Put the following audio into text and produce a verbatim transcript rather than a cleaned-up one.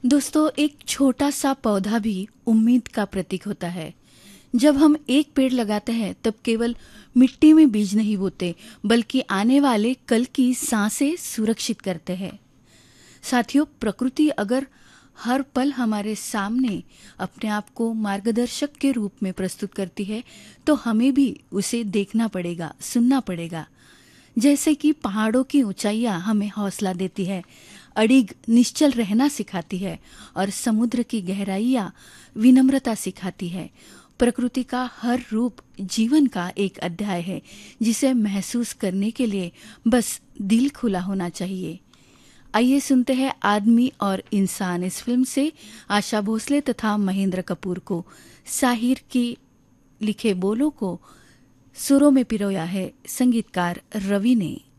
दोस्तों, एक छोटा सा पौधा भी उम्मीद का प्रतीक होता है। जब हम एक पेड़ लगाते हैं तब केवल मिट्टी में बीज नहीं बोते, बल्कि आने वाले कल की सांसें सुरक्षित करते हैं। साथियों, प्रकृति अगर हर पल हमारे सामने अपने आप को मार्गदर्शक के रूप में प्रस्तुत करती है, तो हमें भी उसे देखना पड़ेगा, सुनना पड़ेगा। जैसे कि पहाड़ों की ऊंचाइयां हमें हौसला देती है, अडिग निश्चल रहना सिखाती है और समुद्र की गहराइयां विनम्रता सिखाती है। प्रकृति का हर रूप जीवन का एक अध्याय है, जिसे महसूस करने के लिए बस दिल खुला होना चाहिए। आइए सुनते हैं आदमी और इंसान इस फिल्म से आशा भोसले तथा महेंद्र कपूर को साहिर की लिखे बोलों को सुरों में पिरोया है संगीतकार रवि ने।